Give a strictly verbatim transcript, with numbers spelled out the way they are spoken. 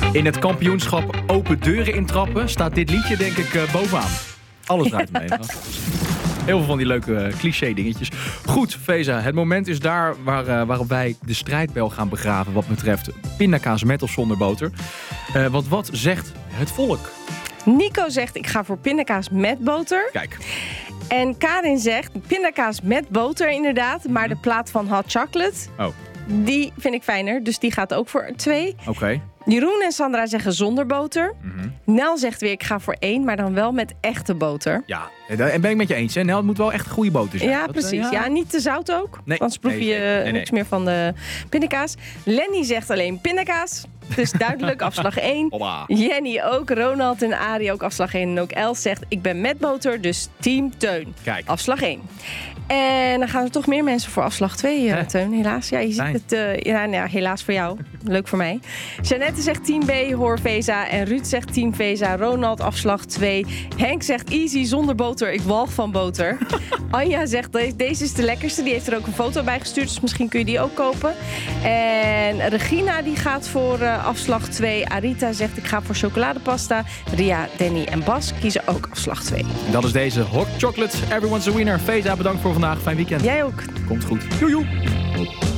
In het kampioenschap open deuren intrappen staat dit liedje denk ik uh, bovenaan. Alles draait mee. Heel veel van die leuke uh, cliché dingetjes. Goed, Feza, het moment is daar waar, uh, waarop wij de strijdbel gaan begraven wat betreft pindakaas met of zonder boter. Uh, want wat zegt het volk? Nico zegt ik ga voor pindakaas met boter. Kijk. En Karin zegt pindakaas met boter inderdaad, maar de plaat van hot chocolate, oh. die vind ik fijner, dus die gaat ook voor twee. Oké. Okay. Jeroen en Sandra zeggen zonder boter. Mm-hmm. Nel zegt weer ik ga voor één, maar dan wel met echte boter. Ja, en ben ik met je eens. Hè? Nel, het moet wel echt goede boter zijn. Ja, dat, precies. Uh, ja. ja, niet te zout ook. Nee. Anders proef je nee, nee, nee, niks nee. meer van de pindakaas. Lenny zegt alleen pindakaas. Dus duidelijk, afslag één. Hoppa. Jenny ook, Ronald en Arie ook afslag één. En ook Els zegt ik ben met boter, dus team Teun. Kijk. Afslag één. En dan gaan er toch meer mensen voor afslag twee, uh, Teun, helaas. Ja, je ziet Fijn. het, uh, ja, nou, helaas voor jou. Leuk voor mij. Jeannette zegt team B, hoor Veza. En Ruud zegt team Veza. Ronald afslag twee. Henk zegt easy, zonder boter. Ik walg van boter. Anja zegt deze is de lekkerste. Die heeft er ook een foto bij gestuurd, dus misschien kun je die ook kopen. En Regina die gaat voor uh, afslag twee. Arita zegt ik ga voor chocoladepasta. Ria, Danny en Bas kiezen ook afslag twee. Dat is deze hot chocolate. Everyone's a winner. Feza, bedankt voor vandaag. Fijn weekend. Jij ook. Komt goed. Joe, joe.